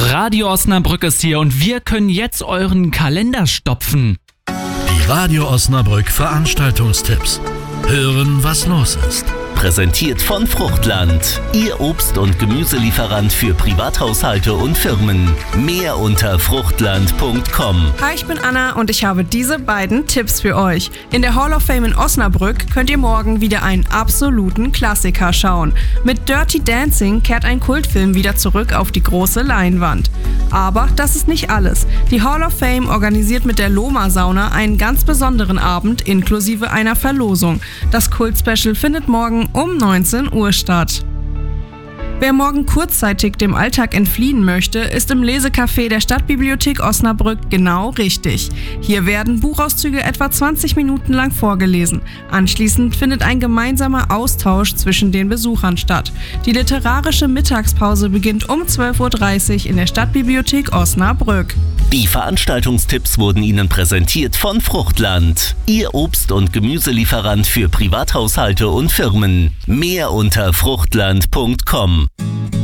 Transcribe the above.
Radio Osnabrück ist hier und wir können jetzt euren Kalender stopfen. Die Radio Osnabrück Veranstaltungstipps. Hören, was los ist. Präsentiert von Fruchtland, Ihr Obst- und Gemüselieferant für Privathaushalte und Firmen. Mehr unter fruchtland.com. Hi, ich bin Anna und ich habe diese beiden Tipps für euch. In der Hall of Fame in Osnabrück könnt ihr morgen wieder einen absoluten Klassiker schauen. Mit Dirty Dancing kehrt ein Kultfilm wieder zurück auf die große Leinwand. Aber das ist nicht alles. Die Hall of Fame organisiert mit der Loma-Sauna einen ganz besonderen Abend inklusive einer Verlosung. Das Kult-Special findet morgen um 19 Uhr statt. Wer morgen kurzzeitig dem Alltag entfliehen möchte, ist im Lesecafé der Stadtbibliothek Osnabrück genau richtig. Hier werden Buchauszüge etwa 20 Minuten lang vorgelesen. Anschließend findet ein gemeinsamer Austausch zwischen den Besuchern statt. Die literarische Mittagspause beginnt um 12.30 Uhr in der Stadtbibliothek Osnabrück. Die Veranstaltungstipps wurden Ihnen präsentiert von Fruchtland, Ihr Obst- und Gemüselieferant für Privathaushalte und Firmen. Mehr unter fruchtland.com.